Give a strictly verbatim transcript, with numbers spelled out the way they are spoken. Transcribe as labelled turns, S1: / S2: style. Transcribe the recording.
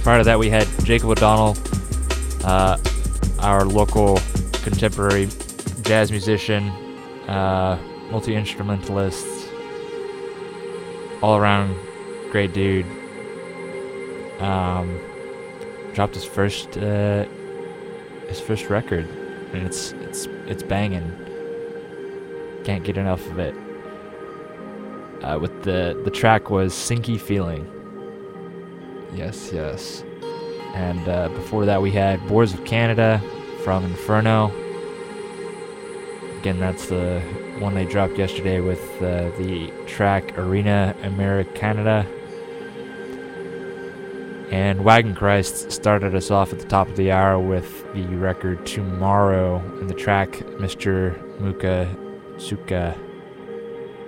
S1: Prior to that, we had Jacob O'Donnell, uh, our local contemporary jazz musician, uh, multi-instrumentalist, all-around great dude. Um, dropped his first uh, his first record, and it's it's it's banging. Can't get enough of it. Uh, with the the track was Sinky Feeling. Yes, yes. And uh, before that, we had Boards of Canada from Inferno. Again, that's the one they dropped yesterday with uh, the track Arena Americana. And Wagon Christ started us off at the top of the hour with the record Tomorrow and the track Mister Muka Suka.